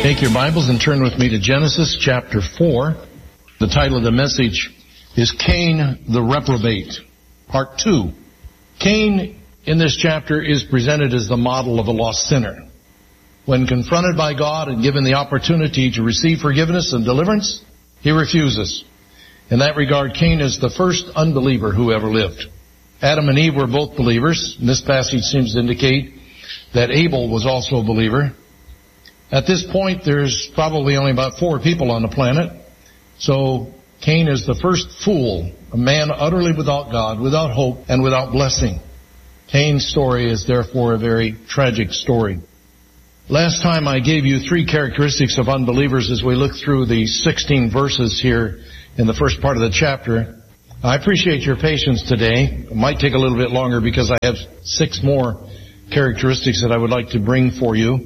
Take your Bibles and turn with me to Genesis chapter 4. The title of the message is Cain the Reprobate, part 2. Cain in this chapter is presented as the model of a lost sinner. When confronted by God and given the opportunity to receive forgiveness and deliverance, he refuses. In that regard, Cain is the first unbeliever who ever lived. Adam and Eve were both believers, and this passage seems to indicate that Abel was also a believer. At this point, there's probably only about 4 people on the planet. So Cain is the first fool, a man utterly without God, without hope, and without blessing. Cain's story is therefore a very tragic story. Last time I gave you 3 characteristics of unbelievers as we look through the 16 verses here in the first part of the chapter. I appreciate your patience today. It might take a little bit longer because I have 6 more characteristics that I would like to bring for you.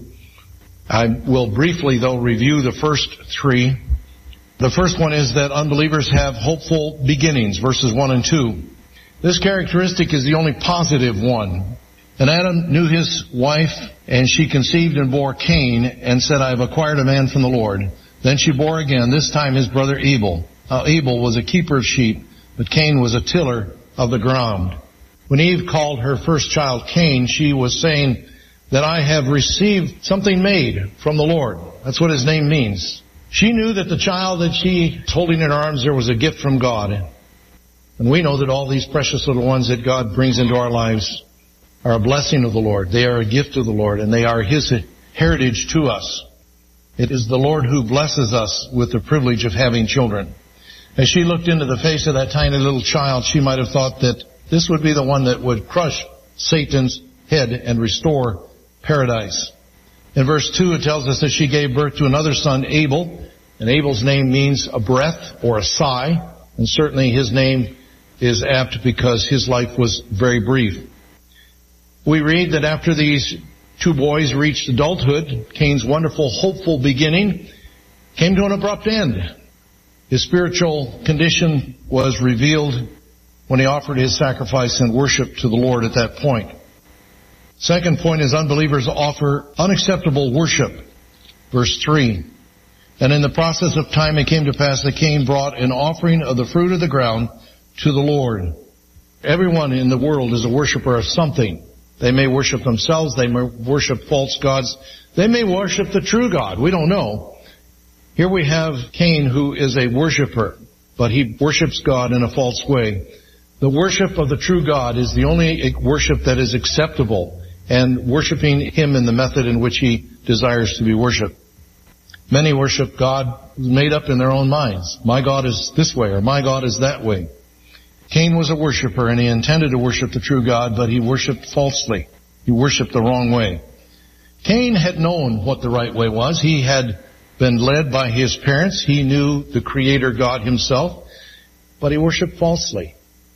I will briefly, though, review the first 3. The first one is that unbelievers have hopeful beginnings, verses 1 and 2. This characteristic is the only positive one. And Adam knew his wife, and she conceived and bore Cain, and said, I have acquired a man from the Lord. Then she bore again, this time his brother Abel. Now Abel was a keeper of sheep, but Cain was a tiller of the ground. When Eve called her first child Cain, she was saying that I have received something made from the Lord. That's what his name means. She knew that the child that she was holding in her arms there was a gift from God. And we know that all these precious little ones that God brings into our lives are a blessing of the Lord. They are a gift of the Lord, and they are His heritage to us. It is the Lord who blesses us with the privilege of having children. As she looked into the face of that tiny little child, she might have thought that this would be the one that would crush Satan's head and restore paradise. In verse 2 it tells us that she gave birth to another son, Abel, and Abel's name means a breath or a sigh, and certainly his name is apt because his life was very brief. We read that after these 2 boys reached adulthood, Cain's wonderful, hopeful beginning came to an abrupt end. His spiritual condition was revealed when he offered his sacrifice and worship to the Lord at that point. Second point is unbelievers offer unacceptable worship. Verse 3. And in the process of time it came to pass that Cain brought an offering of the fruit of the ground to the Lord. Everyone in the world is a worshiper of something. They may worship themselves, they may worship false gods, they may worship the true God. We don't know. Here we have Cain, who is a worshiper, but he worships God in a false way. The worship of the true God is the only worship that is acceptable, and worshiping Him in the method in which He desires to be worshipped. Many worship God made up in their own minds. My God is this way, or my God is that way. Cain was a worshiper, and he intended to worship the true God, but he worshipped falsely. He worshipped the wrong way. Cain had known what the right way was. He had been led by his parents. He knew the Creator God Himself, but he worshipped falsely.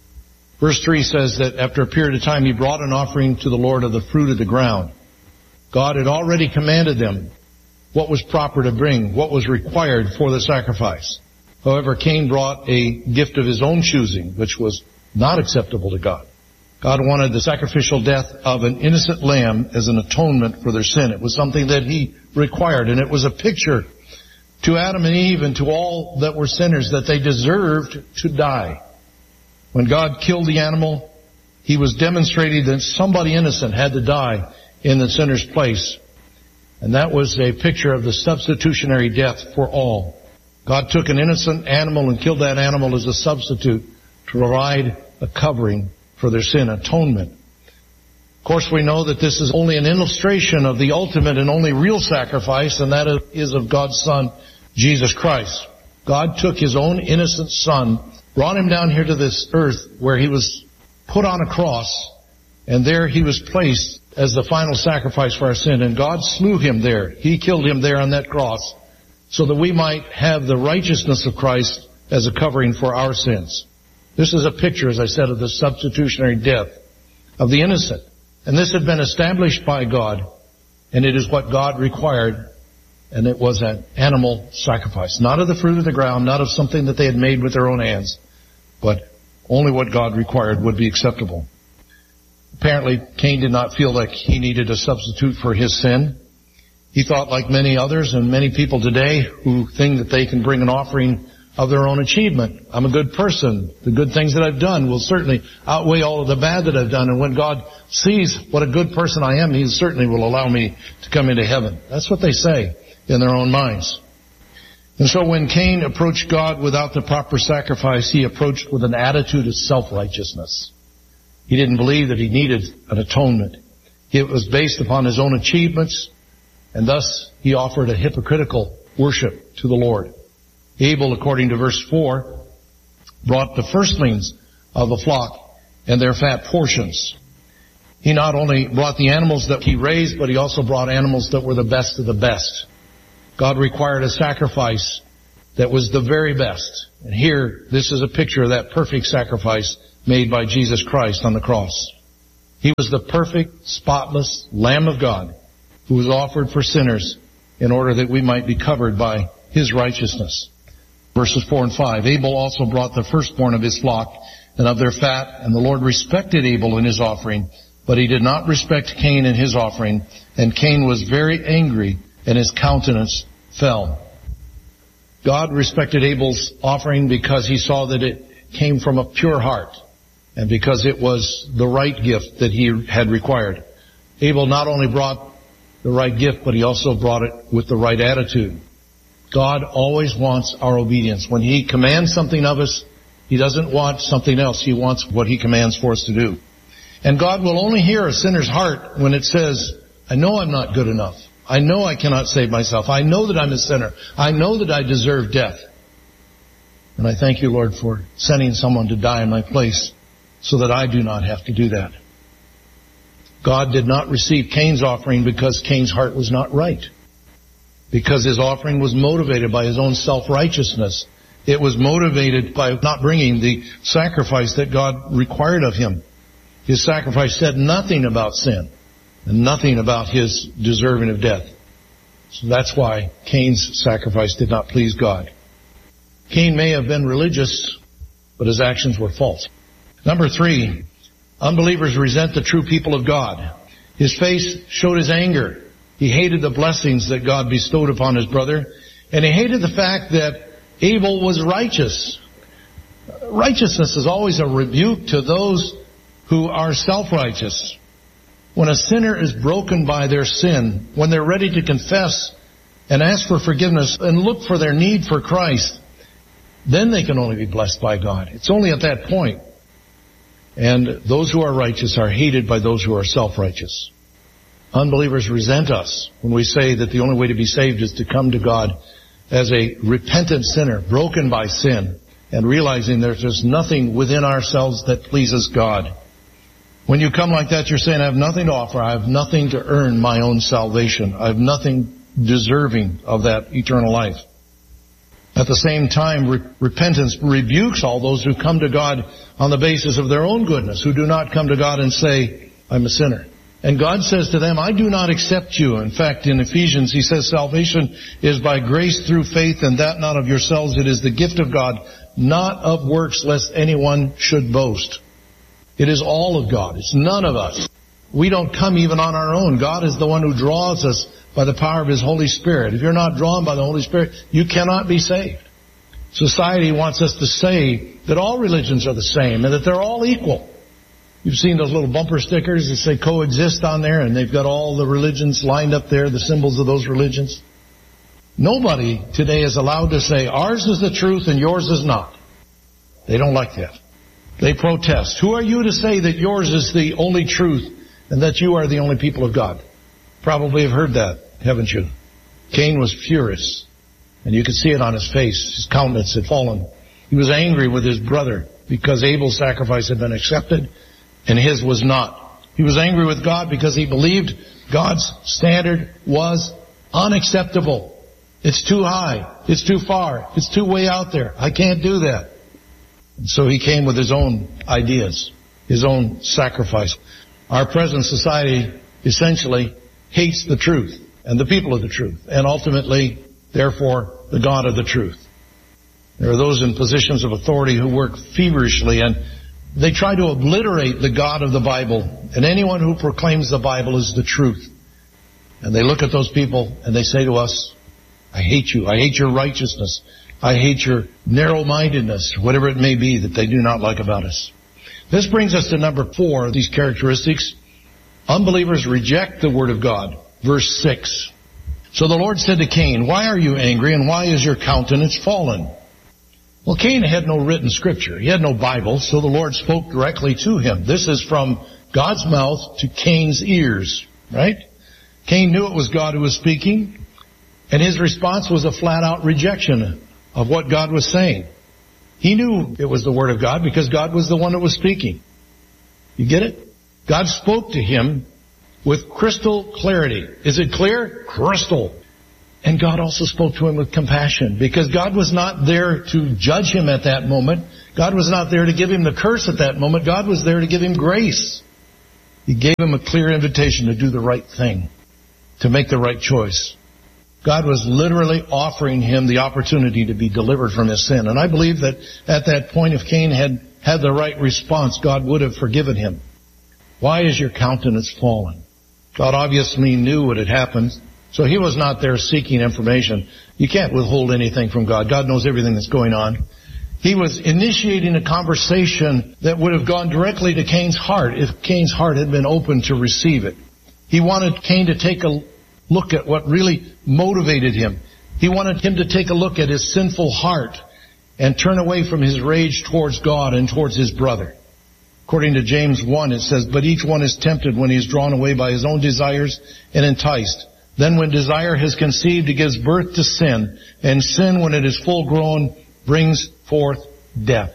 Verse 3 says that after a period of time he brought an offering to the Lord of the fruit of the ground. God had already commanded them what was proper to bring, what was required for the sacrifice. However, Cain brought a gift of his own choosing, which was not acceptable to God. God wanted the sacrificial death of an innocent lamb as an atonement for their sin. It was something that He required, and it was a picture to Adam and Eve and to all that were sinners that they deserved to die. When God killed the animal, He was demonstrating that somebody innocent had to die in the sinner's place. And that was a picture of the substitutionary death for all. God took an innocent animal and killed that animal as a substitute to provide a covering for their sin, atonement. Of course, we know that this is only an illustration of the ultimate and only real sacrifice, and that is of God's Son, Jesus Christ. God took His own innocent Son, brought Him down here to this earth where He was put on a cross, and there He was placed as the final sacrifice for our sin. And God slew Him there. He killed Him there on that cross so that we might have the righteousness of Christ as a covering for our sins. This is a picture, as I said, of the substitutionary death of the innocent. And this had been established by God, and it is what God required, and it was an animal sacrifice. Not of the fruit of the ground, not of something that they had made with their own hands, but only what God required would be acceptable. Apparently, Cain did not feel like he needed a substitute for his sin. He thought, like many others and many people today who think that they can bring an offering of their own achievement. I'm a good person. The good things that I've done will certainly outweigh all of the bad that I've done. And when God sees what a good person I am, He certainly will allow me to come into heaven. That's what they say in their own minds. And so when Cain approached God without the proper sacrifice, he approached with an attitude of self-righteousness. He didn't believe that he needed an atonement. It was based upon his own achievements, and thus he offered a hypocritical worship to the Lord. Abel, according to verse 4, brought the firstlings of the flock and their fat portions. He not only brought the animals that he raised, but he also brought animals that were the best of the best. God required a sacrifice that was the very best. And here, this is a picture of that perfect sacrifice made by Jesus Christ on the cross. He was the perfect, spotless Lamb of God who was offered for sinners in order that we might be covered by His righteousness. Verses 4 and 5, Abel also brought the firstborn of his flock and of their fat, and the Lord respected Abel in his offering, but He did not respect Cain in his offering, and Cain was very angry, and his countenance fell. God respected Abel's offering because He saw that it came from a pure heart, and because it was the right gift that he had required. Abel not only brought the right gift, but he also brought it with the right attitude. God always wants our obedience. When He commands something of us, He doesn't want something else. He wants what He commands for us to do. And God will only hear a sinner's heart when it says, I know I'm not good enough. I know I cannot save myself. I know that I'm a sinner. I know that I deserve death. And I thank You, Lord, for sending someone to die in my place so that I do not have to do that. God did not receive Cain's offering because Cain's heart was not right. Because his offering was motivated by his own self-righteousness. It was motivated by not bringing the sacrifice that God required of him. His sacrifice said nothing about sin and nothing about his deserving of death. So that's why Cain's sacrifice did not please God. Cain may have been religious, but his actions were false. Number 3, unbelievers resent the true people of God. His face showed his anger. He hated the blessings that God bestowed upon his brother, and he hated the fact that Abel was righteous. Righteousness is always a rebuke to those who are self-righteous. When a sinner is broken by their sin, when they're ready to confess and ask for forgiveness and look for their need for Christ, then they can only be blessed by God. It's only at that point. And those who are righteous are hated by those who are self-righteous. Unbelievers resent us when we say that the only way to be saved is to come to God as a repentant sinner, broken by sin, and realizing there's just nothing within ourselves that pleases God. When you come like that, you're saying, I have nothing to offer. I have nothing to earn my own salvation. I have nothing deserving of that eternal life. At the same time, repentance rebukes all those who come to God on the basis of their own goodness, who do not come to God and say, I'm a sinner. And God says to them, I do not accept you. In fact, in Ephesians, He says, salvation is by grace through faith, and that not of yourselves. It is the gift of God, not of works, lest anyone should boast. It is all of God. It's none of us. We don't come even on our own. God is the one who draws us by the power of His Holy Spirit. If you're not drawn by the Holy Spirit, you cannot be saved. Society wants us to say that all religions are the same and that they're all equal. You've seen those little bumper stickers that say coexist on there, and they've got all the religions lined up there, the symbols of those religions. Nobody today is allowed to say ours is the truth and yours is not. They don't like that. They protest. Who are you to say that yours is the only truth and that you are the only people of God? Probably have heard that, haven't you? Cain was furious, and you could see it on his face. His countenance had fallen. He was angry with his brother because Abel's sacrifice had been accepted and his was not. He was angry with God because he believed God's standard was unacceptable. It's too high. It's too far. It's too way out there. I can't do that. And so he came with his own ideas, his own sacrifice. Our present society essentially hates the truth and the people of the truth, and ultimately, therefore, the God of the truth. There are those in positions of authority who work feverishly, and they try to obliterate the God of the Bible, and anyone who proclaims the Bible is the truth. And they look at those people and they say to us, I hate you. I hate your righteousness. I hate your narrow-mindedness, whatever it may be that they do not like about us. This brings us to number 4 of these characteristics. Unbelievers reject the Word of God. Verse 6. So the Lord said to Cain, why are you angry and why is your countenance fallen? Well, Cain had no written scripture. He had no Bible, so the Lord spoke directly to him. This is from God's mouth to Cain's ears, right? Cain knew it was God who was speaking, and his response was a flat-out rejection of what God was saying. He knew it was the Word of God because God was the one that was speaking. You get it? God spoke to him with crystal clarity. Is it clear? Crystal. And God also spoke to him with compassion because God was not there to judge him at that moment. God was not there to give him the curse at that moment. God was there to give him grace. He gave him a clear invitation to do the right thing, to make the right choice. God was literally offering him the opportunity to be delivered from his sin. And I believe that at that point, if Cain had had the right response, God would have forgiven him. Why is your countenance fallen? God obviously knew what had happened, so he was not there seeking information. You can't withhold anything from God. God knows everything that's going on. He was initiating a conversation that would have gone directly to Cain's heart if Cain's heart had been open to receive it. He wanted Cain to take a look at what really motivated him. He wanted him to take a look at his sinful heart and turn away from his rage towards God and towards his brother. According to James 1, it says, but each one is tempted when he is drawn away by his own desires and enticed. Then when desire has conceived, it gives birth to sin. And sin, when it is full grown, brings forth death.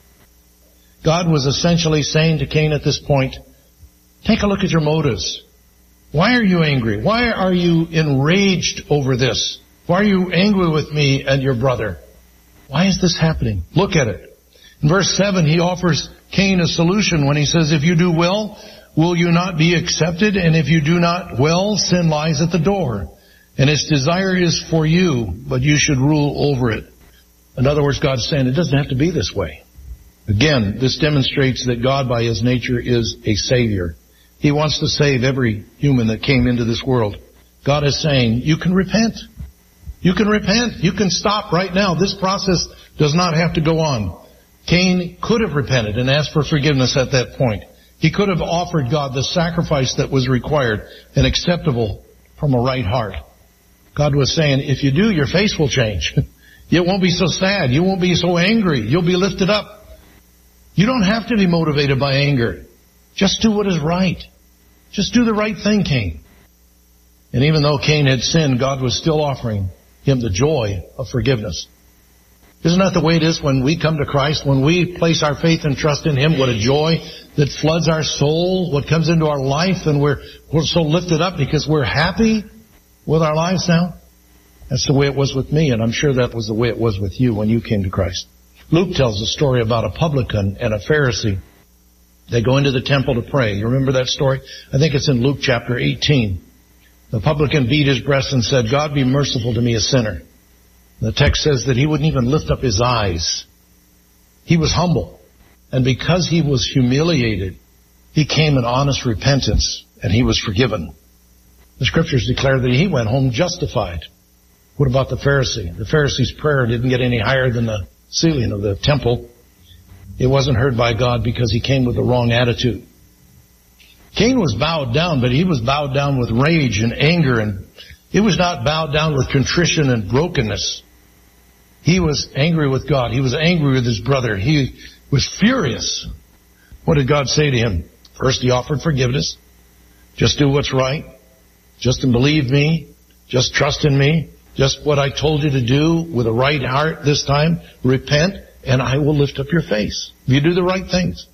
God was essentially saying to Cain at this point, take a look at your motives. Why are you angry? Why are you enraged over this? Why are you angry with me and your brother? Why is this happening? Look at it. In verse 7, he offers Cain a solution when he says, if you do well, will you not be accepted? And if you do not well, sin lies at the door. And its desire is for you, but you should rule over it. In other words, God's saying it doesn't have to be this way. Again, this demonstrates that God by his nature is a Savior. He wants to save every human that came into this world. God is saying, you can repent. You can repent. You can stop right now. This process does not have to go on. Cain could have repented and asked for forgiveness at that point. He could have offered God the sacrifice that was required and acceptable from a right heart. God was saying, if you do, your face will change. You won't be so sad. You won't be so angry. You'll be lifted up. You don't have to be motivated by anger. Just do what is right. Just do the right thing, Cain. And even though Cain had sinned, God was still offering him the joy of forgiveness. Isn't that the way it is when we come to Christ? When we place our faith and trust in him, what a joy that floods our soul, what comes into our life, and we're so lifted up because we're happy with our lives now. That's the way it was with me, and I'm sure that was the way it was with you when you came to Christ. Luke tells a story about a publican and a Pharisee. They go into the temple to pray. You remember that story? I think it's in Luke chapter 18. The publican beat his breast and said, God be merciful to me, a sinner. The text says that he wouldn't even lift up his eyes. He was humble. And because he was humiliated, he came in honest repentance, and he was forgiven. The scriptures declare that he went home justified. What about the Pharisee? The Pharisee's prayer didn't get any higher than the ceiling of the temple. It wasn't heard by God because he came with the wrong attitude. Cain was bowed down, but he was bowed down with rage and anger, and it was not bowed down with contrition and brokenness. He was angry with God. He was angry with his brother. He was furious. What did God say to him? First, he offered forgiveness. Just do what's right. Just believe me. Just trust in me. Just what I told you to do with a right heart this time. Repent, and I will lift up your face. If you do the right things.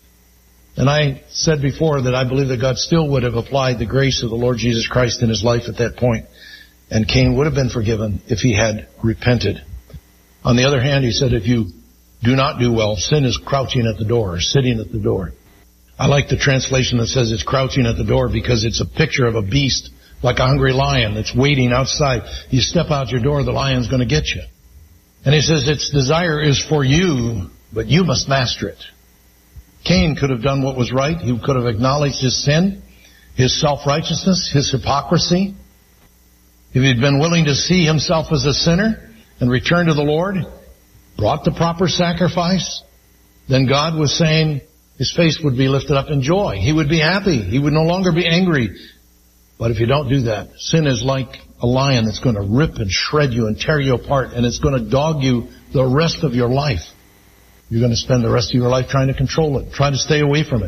And I said before that I believe that God still would have applied the grace of the Lord Jesus Christ in his life at that point. And Cain would have been forgiven if he had repented. On the other hand, he said, if you do not do well, sin is crouching at the door, sitting at the door. I like the translation that says it's crouching at the door because it's a picture of a beast like a hungry lion that's waiting outside. You step out your door, the lion's going to get you. And he says its desire is for you, but you must master it. Cain could have done what was right. He could have acknowledged his sin, his self-righteousness, his hypocrisy. If he'd been willing to see himself as a sinner and return to the Lord, brought the proper sacrifice, then God was saying his face would be lifted up in joy. He would be happy. He would no longer be angry. But if you don't do that, sin is like a lion that's going to rip and shred you and tear you apart, and it's going to dog you the rest of your life. You're going to spend the rest of your life trying to control it, trying to stay away from it.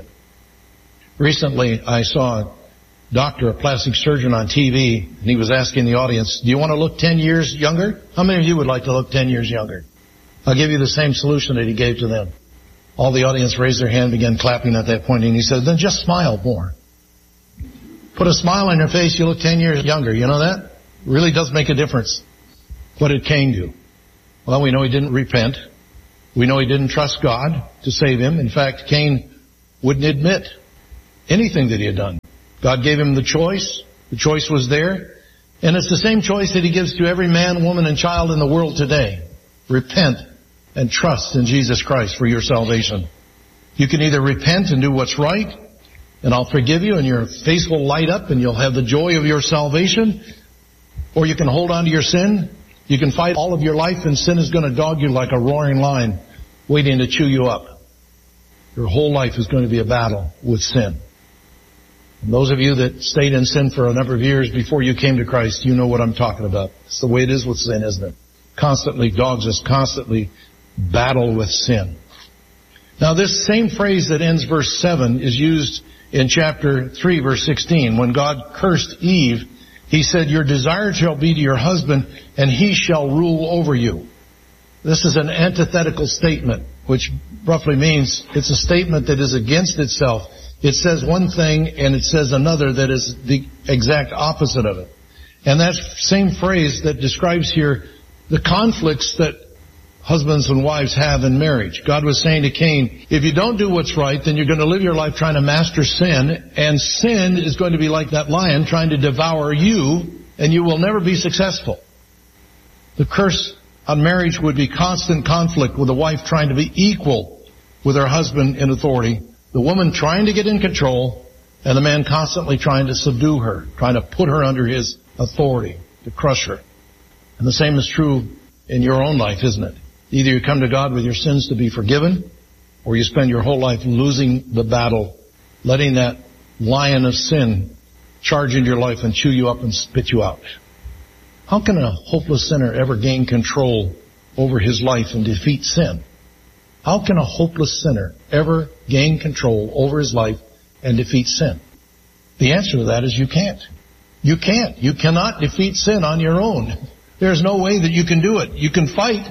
Recently, I saw a doctor, a plastic surgeon on TV, and he was asking the audience, do you want to look 10 years younger? How many of you would like to look 10 years younger? I'll give you the same solution that he gave to them. All the audience raised their hand, began clapping at that point, and he said, then just smile more. Put a smile on your face, you look 10 years younger. You know that? It really does make a difference. What did Cain do? Well, we know he didn't repent. We know he didn't trust God to save him. In fact, Cain wouldn't admit anything that he had done. God gave him the choice. The choice was there. And it's the same choice that he gives to every man, woman, and child in the world today. Repent and trust in Jesus Christ for your salvation. You can either repent and do what's right, and I'll forgive you, and your face will light up, and you'll have the joy of your salvation, or you can hold on to your sin. You can fight all of your life, and sin is going to dog you like a roaring lion, waiting to chew you up. Your whole life is going to be a battle with sin. And those of you that stayed in sin for a number of years before you came to Christ, you know what I'm talking about. It's the way it is with sin, isn't it? Constantly dogs us, constantly battle with sin. Now this same phrase that ends verse 7 is used in chapter 3, verse 16. When God cursed Eve, he said, your desire shall be to your husband, and he shall rule over you. This is an antithetical statement, which roughly means it's a statement that is against itself. It says one thing and it says another that is the exact opposite of it. And that same phrase that describes here the conflicts that husbands and wives have in marriage. God was saying to Cain, if you don't do what's right, then you're going to live your life trying to master sin, and sin is going to be like that lion trying to devour you, and you will never be successful. The curse on marriage would be constant conflict with the wife trying to be equal with her husband in authority, the woman trying to get in control, and the man constantly trying to subdue her, trying to put her under his authority, to crush her. And the same is true in your own life, isn't it? Either you come to God with your sins to be forgiven, or you spend your whole life losing the battle, letting that lion of sin charge into your life and chew you up and spit you out. How can a hopeless sinner ever gain control over his life and defeat sin? How can a hopeless sinner ever gain control over his life and defeat sin? The answer to that is you can't. You can't. You cannot defeat sin on your own. There's no way that you can do it. You can fight,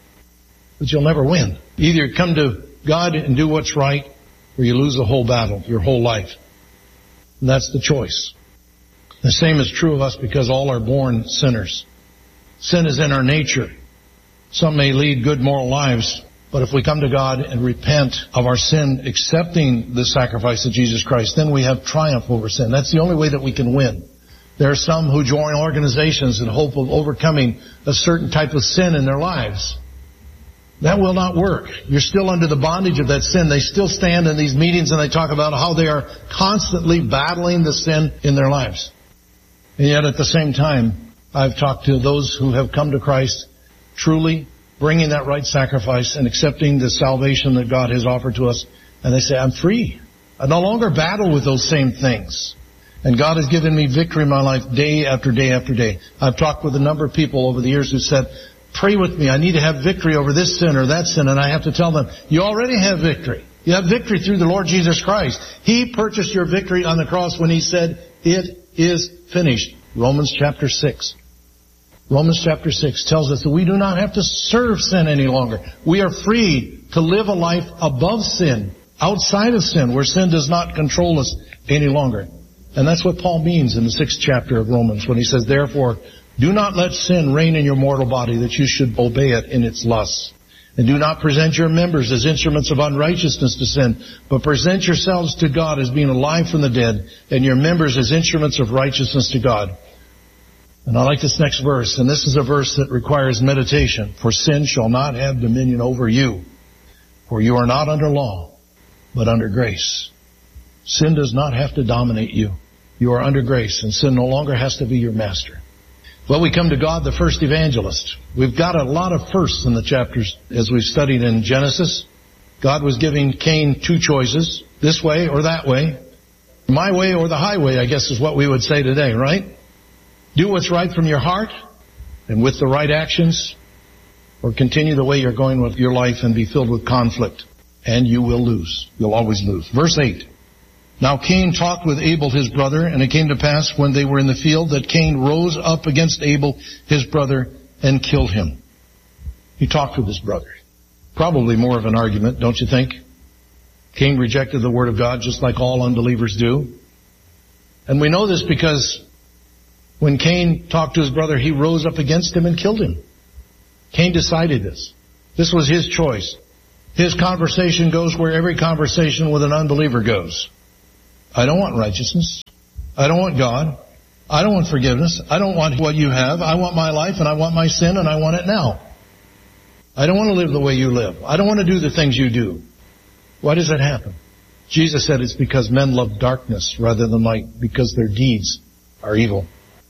but you'll never win. Either you come to God and do what's right, or you lose the whole battle, your whole life. And that's the choice. The same is true of us because all are born sinners. Sin is in our nature. Some may lead good moral lives, but if we come to God and repent of our sin, accepting the sacrifice of Jesus Christ, then we have triumph over sin. That's the only way that we can win. There are some who join organizations in hope of overcoming a certain type of sin in their lives. That will not work. You're still under the bondage of that sin. They still stand in these meetings and they talk about how they are constantly battling the sin in their lives. And yet at the same time, I've talked to those who have come to Christ, truly bringing that right sacrifice and accepting the salvation that God has offered to us. And they say, I'm free. I no longer battle with those same things. And God has given me victory in my life day after day after day. I've talked with a number of people over the years who said, pray with me. I need to have victory over this sin or that sin. And I have to tell them, you already have victory. You have victory through the Lord Jesus Christ. He purchased your victory on the cross when He said, it is finished. Romans chapter 6. Romans chapter 6 tells us that we do not have to serve sin any longer. We are free to live a life above sin, outside of sin, where sin does not control us any longer. And that's what Paul means in the 6th chapter of Romans when he says, therefore, do not let sin reign in your mortal body, that you should obey it in its lusts. And do not present your members as instruments of unrighteousness to sin, but present yourselves to God as being alive from the dead, and your members as instruments of righteousness to God. And I like this next verse, and this is a verse that requires meditation. For sin shall not have dominion over you, for you are not under law, but under grace. Sin does not have to dominate you. You are under grace, and sin no longer has to be your master. Well, we come to God, the first evangelist. We've got a lot of firsts in the chapters as we've studied in Genesis. God was giving Cain two choices, this way or that way. My way or the highway, I guess is what we would say today, right? Do what's right from your heart and with the right actions, or continue the way you're going with your life and be filled with conflict. And you will lose. You'll always lose. Verse 8. Now Cain talked with Abel his brother, and it came to pass when they were in the field that Cain rose up against Abel his brother and killed him. He talked with his brother. Probably more of an argument, don't you think? Cain rejected the word of God just like all unbelievers do. And we know this because when Cain talked to his brother, he rose up against him and killed him. Cain decided this. This was his choice. His conversation goes where every conversation with an unbeliever goes. I don't want righteousness. I don't want God. I don't want forgiveness. I don't want what you have. I want my life and I want my sin and I want it now. I don't want to live the way you live. I don't want to do the things you do. Why does that happen? Jesus said it's because men love darkness rather than light, because their deeds are evil.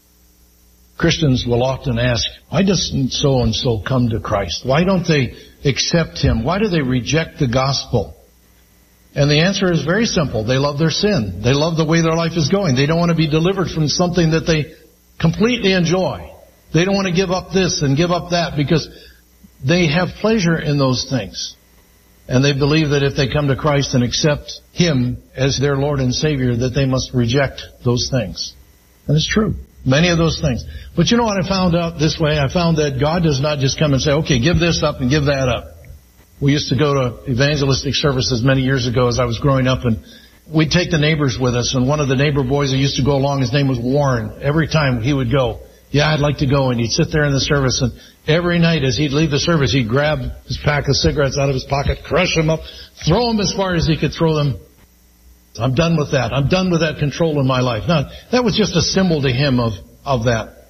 Christians will often ask, why doesn't so-and-so come to Christ? Why don't they accept Him? Why do they reject the gospel? And the answer is very simple. They love their sin. They love the way their life is going. They don't want to be delivered from something that they completely enjoy. They don't want to give up this and give up that because they have pleasure in those things. And they believe that if they come to Christ and accept Him as their Lord and Savior, that they must reject those things. And it's true. Many of those things. But you know what I found out this way? I found that God does not just come and say, okay, give this up and give that up. We used to go to evangelistic services many years ago as I was growing up, and we'd take the neighbors with us. And one of the neighbor boys that used to go along, his name was Warren. Every time he would go, yeah, I'd like to go. And he'd sit there in the service, and every night as he'd leave the service, he'd grab his pack of cigarettes out of his pocket, crush them up, throw them as far as he could throw them. I'm done with that. I'm done with that control in my life. Now, that was just a symbol to him of that.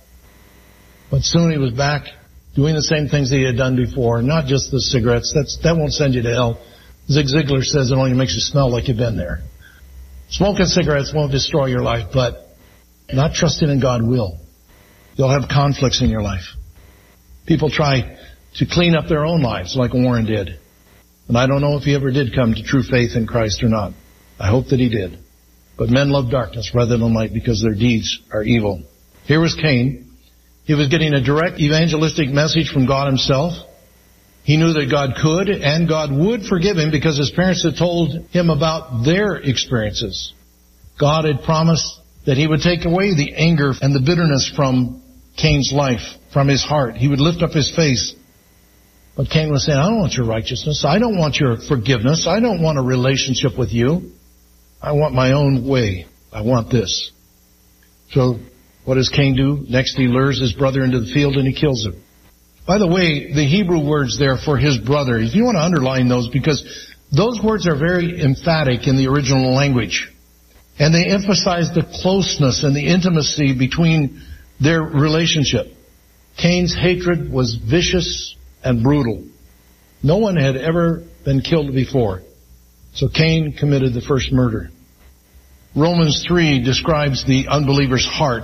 But soon he was back doing the same things that he had done before, not just the cigarettes. That won't send you to hell. Zig Ziglar says it only makes you smell like you've been there. Smoking cigarettes won't destroy your life, but not trusting in God will. You'll have conflicts in your life. People try to clean up their own lives like Warren did. And I don't know if he ever did come to true faith in Christ or not. I hope that he did. But men love darkness rather than light because their deeds are evil. Here was Cain. He was getting a direct evangelistic message from God Himself. He knew that God could and God would forgive him because his parents had told him about their experiences. God had promised that He would take away the anger and the bitterness from Cain's life, from his heart. He would lift up his face. But Cain was saying, I don't want your righteousness. I don't want your forgiveness. I don't want a relationship with you. I want my own way. I want this. So what does Cain do? Next he lures his brother into the field and he kills him. By the way, the Hebrew words there for his brother, if you want to underline those, because those words are very emphatic in the original language. And they emphasize the closeness and the intimacy between their relationship. Cain's hatred was vicious and brutal. No one had ever been killed before. So Cain committed the first murder. Romans 3 describes the unbeliever's heart.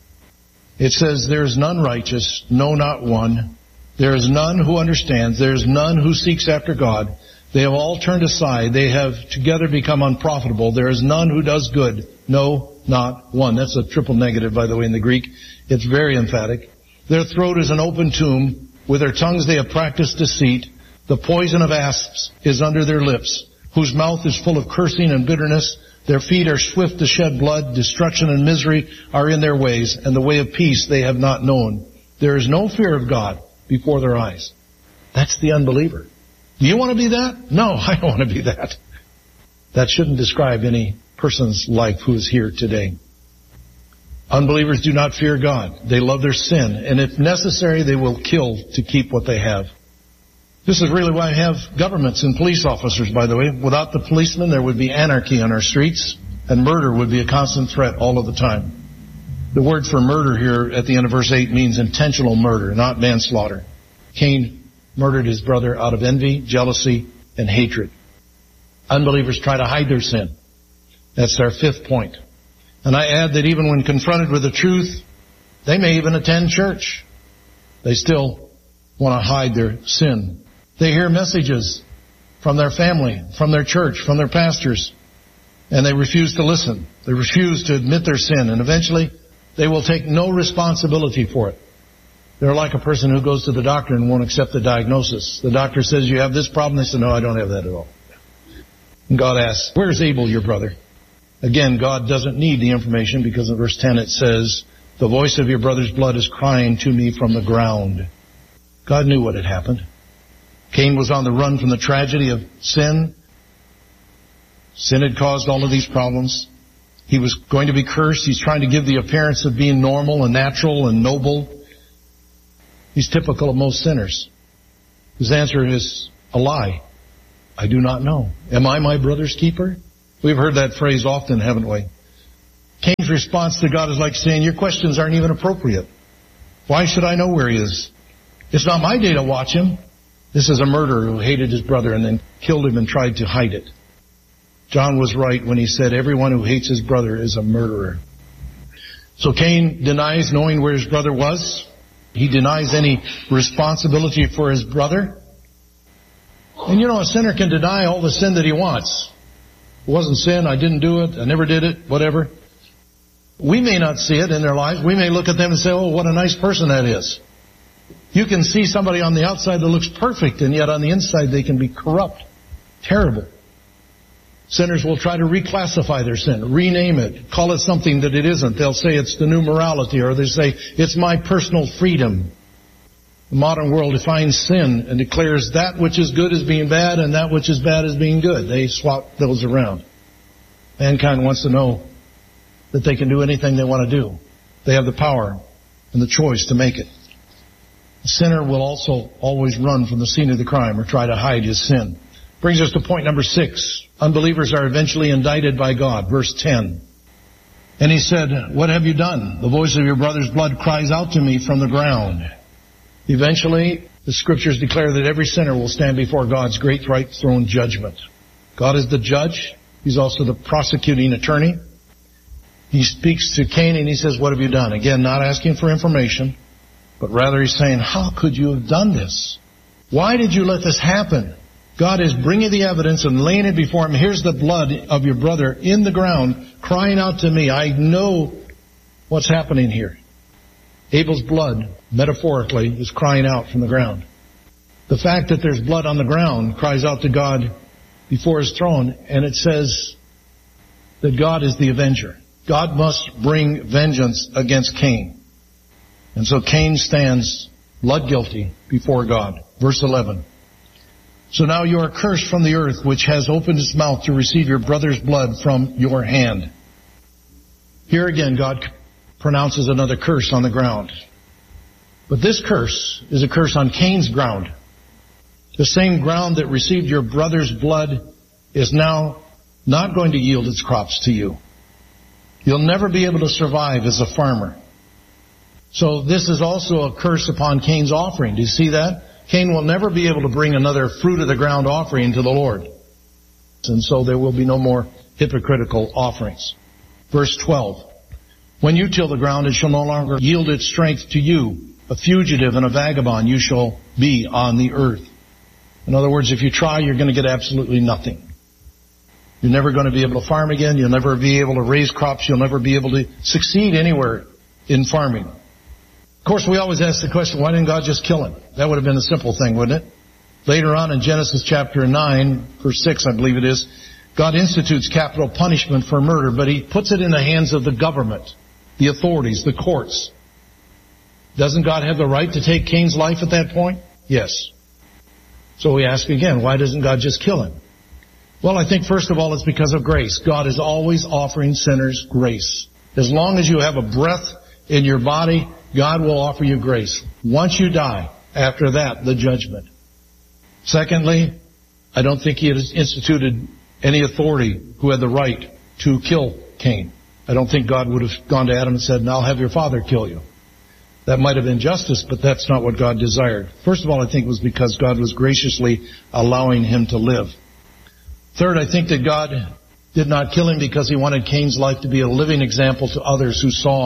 It says, there is none righteous, no, not one. There is none who understands. There is none who seeks after God. They have all turned aside. They have together become unprofitable. There is none who does good. No, not one. That's a triple negative, by the way, in the Greek. It's very emphatic. Their throat is an open tomb. With their tongues they have practiced deceit. The poison of asps is under their lips, whose mouth is full of cursing and bitterness. Their feet are swift to shed blood. Destruction and misery are in their ways, and the way of peace they have not known. There is no fear of God before their eyes. That's the unbeliever. Do you want to be that? No, I don't want to be that. That shouldn't describe any person's life who is here today. Unbelievers do not fear God. They love their sin, and if necessary, they will kill to keep what they have. This is really why I have governments and police officers, by the way. Without the policemen, there would be anarchy on our streets, and murder would be a constant threat all of the time. The word for murder here at the end of verse 8 means intentional murder, not manslaughter. Cain murdered his brother out of envy, jealousy, and hatred. Unbelievers try to hide their sin. That's our fifth point. And I add that even when confronted with the truth, They may even attend church. They still want to hide their sin. They hear messages from their family, from their church, from their pastors, and they refuse to listen. They refuse to admit their sin, and eventually they will take no responsibility for it. They're like a person who goes to the doctor and won't accept the diagnosis. The doctor says, you have this problem. They say, no, I don't have that at all. And God asks, where's Abel, your brother? Again, God doesn't need the information because in verse 10 it says, the voice of your brother's blood is crying to me from the ground. God knew what had happened. Cain was on the run from the tragedy of sin. Sin had caused all of these problems. He was going to be cursed. He's trying to give the appearance of being normal and natural and noble. He's typical of most sinners. His answer is a lie. I do not know. Am I my brother's keeper? We've heard that phrase often, haven't we? Cain's response to God is like saying, your questions aren't even appropriate. Why should I know where he is? It's not my day to watch him. This is a murderer who hated his brother and then killed him and tried to hide it. John was right when he said, everyone who hates his brother is a murderer. So Cain denies knowing where his brother was. He denies any responsibility for his brother. And you know, a sinner can deny all the sin that he wants. It wasn't sin, I didn't do it, I never did it, whatever. We may not see it in their lives. We may look at them and say, oh, what a nice person that is. You can see somebody on the outside that looks perfect, and yet on the inside they can be corrupt, terrible. Sinners will try to reclassify their sin, rename it, call it something that it isn't. They'll say it's the new morality, or they say it's my personal freedom. The modern world defines sin and declares that which is good as being bad and that which is bad as being good. They swap those around. Mankind wants to know that they can do anything they want to do. They have the power and the choice to make it. The sinner will also always run from the scene of the crime or try to hide his sin. Brings us to point number 6. Unbelievers are eventually indicted by God. Verse 10. And he said, what have you done? The voice of your brother's blood cries out to me from the ground. Eventually, the scriptures declare that every sinner will stand before God's great white throne judgment. God is the judge. He's also the prosecuting attorney. He speaks to Cain and he says, what have you done? Again, not asking for information, but rather he's saying, how could you have done this? Why did you let this happen? God is bringing the evidence and laying it before him. Here's the blood of your brother in the ground crying out to me. I know what's happening here. Abel's blood, metaphorically, is crying out from the ground. The fact that there's blood on the ground cries out to God before his throne, and it says that God is the avenger. God must bring vengeance against Cain. And so Cain stands blood guilty before God. Verse 11. So now you are cursed from the earth, which has opened its mouth to receive your brother's blood from your hand. Here again, God pronounces another curse on the ground. But this curse is a curse on Cain's ground. The same ground that received your brother's blood is now not going to yield its crops to you. You'll never be able to survive as a farmer. So this is also a curse upon Cain's offering. Do you see that? Cain will never be able to bring another fruit of the ground offering to the Lord. And so there will be no more hypocritical offerings. Verse 12. When you till the ground, it shall no longer yield its strength to you. A fugitive and a vagabond you shall be on the earth. In other words, if you try, you're going to get absolutely nothing. You're never going to be able to farm again. You'll never be able to raise crops. You'll never be able to succeed anywhere in farming. Of course, we always ask the question, why didn't God just kill him? That would have been a simple thing, wouldn't it? Later on in Genesis chapter 9, verse 6, I believe it is, God institutes capital punishment for murder, but he puts it in the hands of the government, the authorities, the courts. Doesn't God have the right to take Cain's life at that point? Yes. So we ask again, why doesn't God just kill him? Well, I think first of all it's because of grace. God is always offering sinners grace. As long as you have a breath in your body, God will offer you grace. Once you die, after that, the judgment. Secondly, I don't think he has instituted any authority who had the right to kill Cain. I don't think God would have gone to Adam and said, now I'll have your father kill you. That might have been justice, but that's not what God desired. First of all, I think it was because God was graciously allowing him to live. Third, I think that God did not kill him because he wanted Cain's life to be a living example to others who saw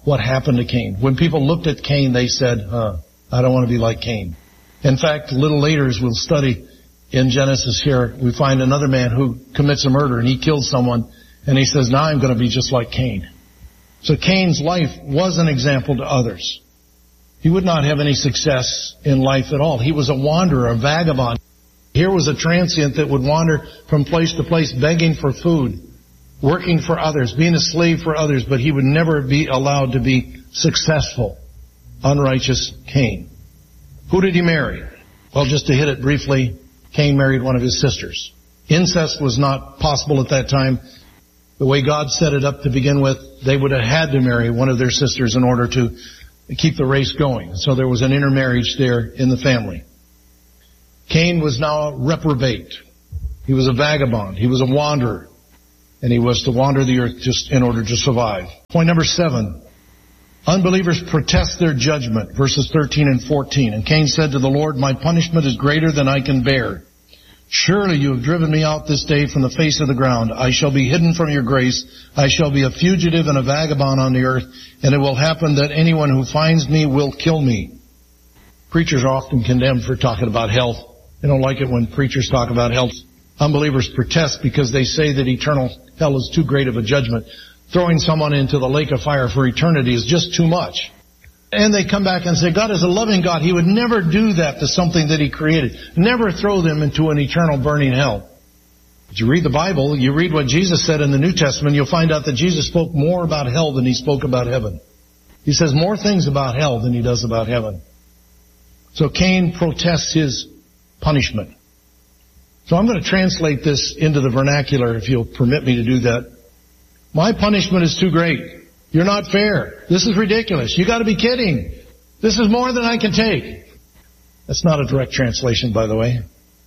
what happened to Cain. When people looked at Cain, they said, I don't want to be like Cain. In fact, a little later, as we'll study in Genesis here, we find another man who commits a murder, and he kills someone, and he says, now I'm going to be just like Cain. So Cain's life was an example to others. He would not have any success in life at all. He was a wanderer, a vagabond. Here was a transient that would wander from place to place, begging for food, working for others, being a slave for others, but he would never be allowed to be successful. Unrighteous Cain. Who did he marry? Well, just to hit it briefly, Cain married one of his sisters. Incest was not possible at that time. The way God set it up to begin with, they would have had to marry one of their sisters in order to keep the race going. So there was an intermarriage there in the family. Cain was now a reprobate. He was a vagabond. He was a wanderer. And he was to wander the earth just in order to survive. Point number 7. Unbelievers protest their judgment. Verses 13 and 14. And Cain said to the Lord, my punishment is greater than I can bear. Surely you have driven me out this day from the face of the ground. I shall be hidden from your grace. I shall be a fugitive and a vagabond on the earth. And it will happen that anyone who finds me will kill me. Preachers are often condemned for talking about hell. They don't like it when preachers talk about hell. Unbelievers protest because they say that eternal hell is too great of a judgment. Throwing someone into the lake of fire for eternity is just too much. And they come back and say, God is a loving God. He would never do that to something that He created. Never throw them into an eternal burning hell. But you read the Bible, you read what Jesus said in the New Testament, you'll find out that Jesus spoke more about hell than He spoke about heaven. He says more things about hell than He does about heaven. So Cain protests his punishment. So I'm going to translate this into the vernacular, if you'll permit me to do that. My punishment is too great. You're not fair. This is ridiculous. You got to be kidding. This is more than I can take. That's not a direct translation, by the way.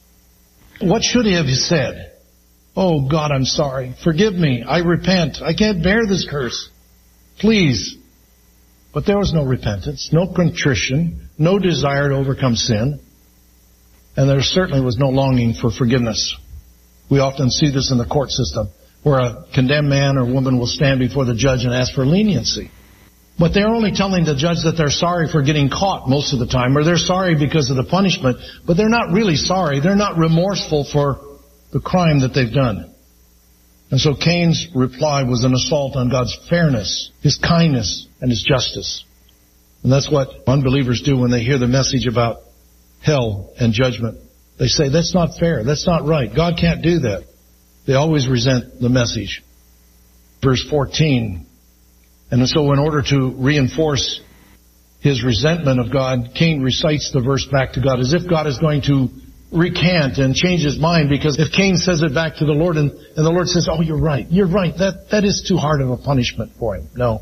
What should he have said? Oh, God, I'm sorry. Forgive me. I repent. I can't bear this curse. Please. But there was no repentance, no contrition, no desire to overcome sin. And there certainly was no longing for forgiveness. We often see this in the court system, where a condemned man or woman will stand before the judge and ask for leniency. But they're only telling the judge that they're sorry for getting caught most of the time, or they're sorry because of the punishment, but they're not really sorry. They're not remorseful for the crime that they've done. And so Cain's reply was an assault on God's fairness, His kindness, and His justice. And that's what unbelievers do when they hear the message about hell and judgment. They say, that's not fair. That's not right. God can't do that. They always resent the message. Verse 14. And so in order to reinforce his resentment of God, Cain recites the verse back to God as if God is going to recant and change his mind, because if Cain says it back to the Lord and the Lord says, oh, you're right. That is too hard of a punishment for him. No.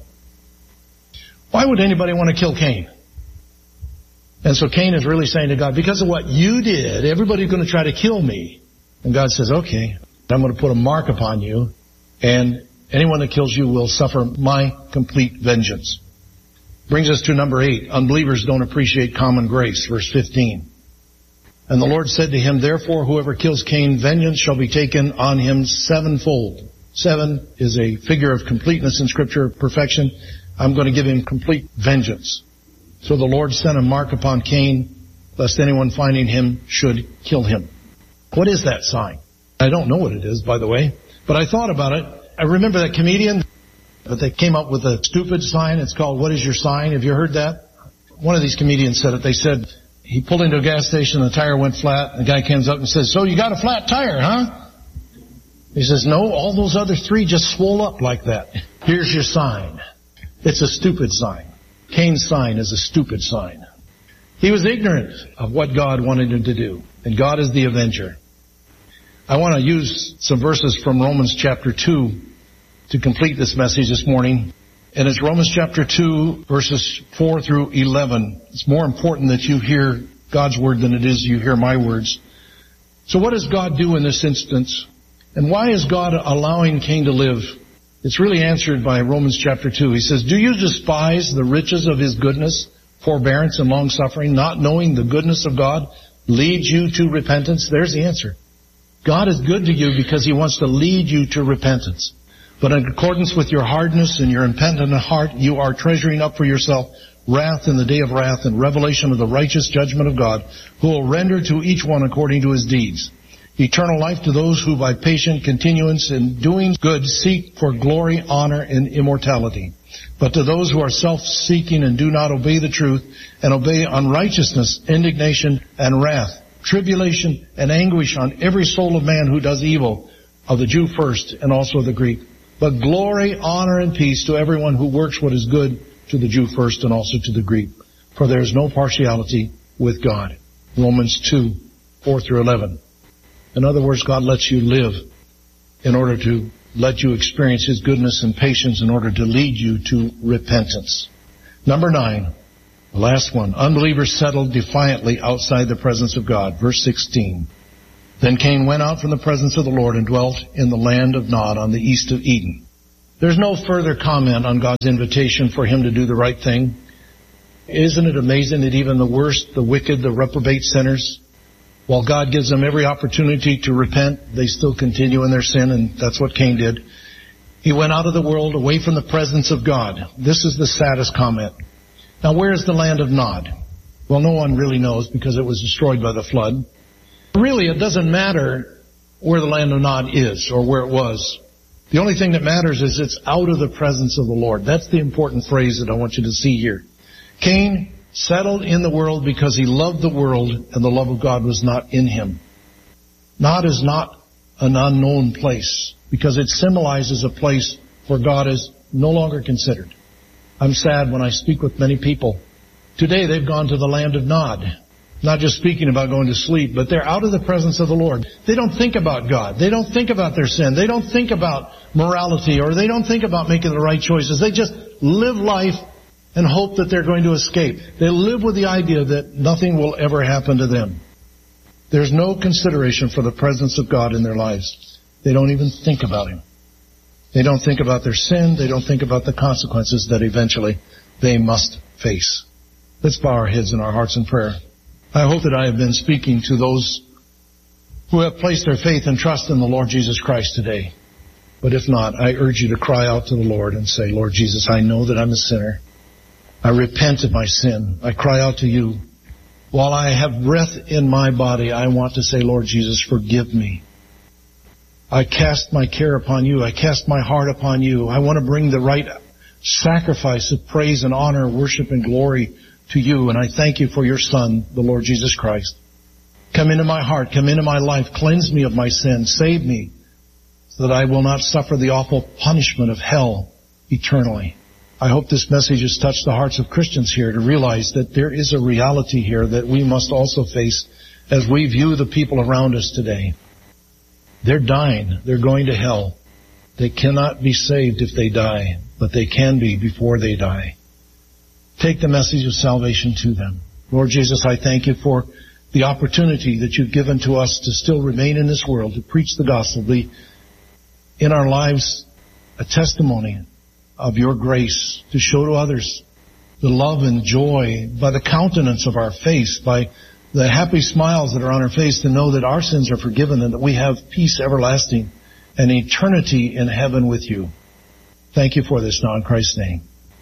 Why would anybody want to kill Cain? And so Cain is really saying to God, because of what you did, everybody's going to try to kill me. And God says, okay, I'm going to put a mark upon you, and anyone that kills you will suffer my complete vengeance. Brings us to number 8. Unbelievers don't appreciate common grace. Verse 15. And the Lord said to him, therefore, whoever kills Cain, vengeance shall be taken on him sevenfold. 7 is a figure of completeness in Scripture, perfection. I'm going to give him complete vengeance. So the Lord sent a mark upon Cain, lest anyone finding him should kill him. What is that sign? I don't know what it is, by the way, but I thought about it. I remember that comedian, but they came up with a stupid sign. It's called, what is your sign? Have you heard that? One of these comedians said it. They said he pulled into a gas station, the tire went flat, and the guy comes up and says, so you got a flat tire, huh? He says, no, all those other 3 just swole up like that. Here's your sign. It's a stupid sign. Cain's sign is a stupid sign. He was ignorant of what God wanted him to do, and God is the avenger. I want to use some verses from Romans chapter 2 to complete this message this morning. And it's Romans chapter 2, verses 4 through 11. It's more important that you hear God's word than it is you hear my words. So what does God do in this instance? And why is God allowing Cain to live? It's really answered by Romans chapter 2. He says, do you despise the riches of His goodness, forbearance, and long-suffering, not knowing the goodness of God leads you to repentance? There's the answer. God is good to you because He wants to lead you to repentance. But in accordance with your hardness and your impenitent heart, you are treasuring up for yourself wrath in the day of wrath and revelation of the righteous judgment of God, who will render to each one according to his deeds. Eternal life to those who by patient continuance in doing good seek for glory, honor, and immortality. But to those who are self-seeking and do not obey the truth and obey unrighteousness, indignation, and wrath, tribulation, and anguish on every soul of man who does evil, of the Jew first and also the Greek. But glory, honor, and peace to everyone who works what is good, to the Jew first and also to the Greek. For there is no partiality with God. Romans 2, 4 through 11. In other words, God lets you live in order to let you experience His goodness and patience in order to lead you to repentance. Number 9, the last one. Unbelievers settled defiantly outside the presence of God. Verse 16. Then Cain went out from the presence of the Lord and dwelt in the land of Nod on the east of Eden. There's no further comment on God's invitation for him to do the right thing. Isn't it amazing that even the worst, the wicked, the reprobate sinners, while God gives them every opportunity to repent, they still continue in their sin, and that's what Cain did. He went out of the world away from the presence of God. This is the saddest comment. Now, where is the land of Nod? Well, no one really knows because it was destroyed by the flood. Really, it doesn't matter where the land of Nod is or where it was. The only thing that matters is it's out of the presence of the Lord. That's the important phrase that I want you to see here. Cain settled in the world because he loved the world and the love of God was not in him. Nod is not an unknown place because it symbolizes a place where God is no longer considered. I'm sad when I speak with many people. Today they've gone to the land of Nod. Not just speaking about going to sleep, but they're out of the presence of the Lord. They don't think about God. They don't think about their sin. They don't think about morality, or they don't think about making the right choices. They just live life and hope that they're going to escape. They live with the idea that nothing will ever happen to them. There's no consideration for the presence of God in their lives. They don't even think about Him. They don't think about their sin. They don't think about the consequences that eventually they must face. Let's bow our heads and our hearts in prayer. I hope that I have been speaking to those who have placed their faith and trust in the Lord Jesus Christ today. But if not, I urge you to cry out to the Lord and say, Lord Jesus, I know that I'm a sinner. I repent of my sin. I cry out to you. While I have breath in my body, I want to say, Lord Jesus, forgive me. I cast my care upon you. I cast my heart upon you. I want to bring the right sacrifice of praise and honor, worship and glory to you. And I thank you for your Son, the Lord Jesus Christ. Come into my heart. Come into my life. Cleanse me of my sin. Save me so that I will not suffer the awful punishment of hell eternally. I hope this message has touched the hearts of Christians here to realize that there is a reality here that we must also face as we view the people around us today. They're dying. They're going to hell. They cannot be saved if they die, but they can be before they die. Take the message of salvation to them. Lord Jesus, I thank you for the opportunity that you've given to us to still remain in this world, to preach the gospel, be in our lives a testimony of your grace, to show to others the love and joy by the countenance of our face, by the happy smiles that are on our face, to know that our sins are forgiven and that we have peace everlasting and eternity in heaven with you. Thank you for this now in Christ's name.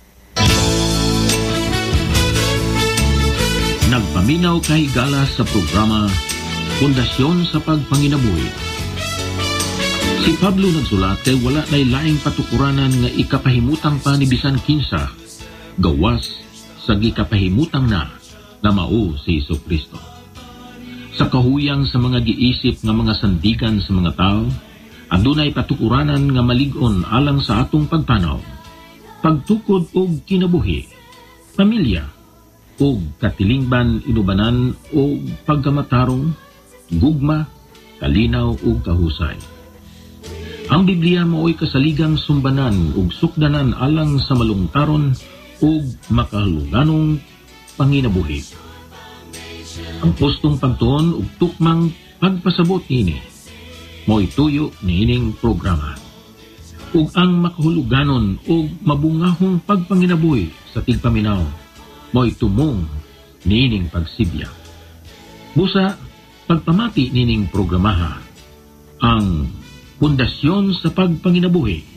Nagpaminaw kay Gala sa programa Pundasyon sa Pagpanginabuhi. Si Pablo nagsulat kay wala nay laing patukuranan nga ikapahimutang pa ni bisan kinsa gawas sa gikapahimutang na mao si Jesucristo. Sa kahuyang sa mga giisip nga mga sandigan sa mga tao, adunay patukuranan nga malig-on alang sa atong pagtanaw, pagtukod og kinabuhi, pamilya, og katilingban inubanan og pagkamatarong, gugma, kalinaw og kahusay. Ang Biblia mao'y kasaligang sumbanan ug sukdanan alang sa malungtaron ug makahaluganong panginabuhi. Ang postong pagtuon ug tukmang pagpasabot nini mo'y tuyo niining programa. Ug ang makahuluganon ug mabungahong pagpanginabuhi sa tigpaminaw mo'y tumong niining pagsibya. Busa, pagpamati nining programaha ang Pundasyon sa Pagpanginabuhi